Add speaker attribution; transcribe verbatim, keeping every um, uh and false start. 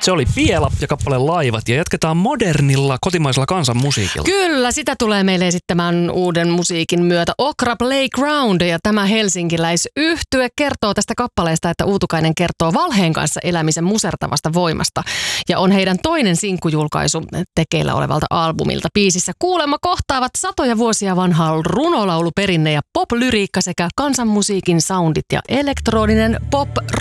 Speaker 1: Se oli Fiela ja kappale Laivat ja jatketaan modernilla kotimaisella kansanmusiikilla.
Speaker 2: Kyllä, sitä tulee meille esittämään uuden musiikin myötä Okra Playground ja tämä helsinkiläisyhtye kertoo tästä kappaleesta, että Uutukainen kertoo valheen kanssa elämisen musertavasta voimasta ja on heidän toinen sinkkujulkaisu tekeillä olevalta albumilta. Biisissä kuulemma kohtaavat satoja vuosia vanhaa runolauluperinne ja pop-lyriikka sekä kansanmusiikin soundit ja elektroninen pop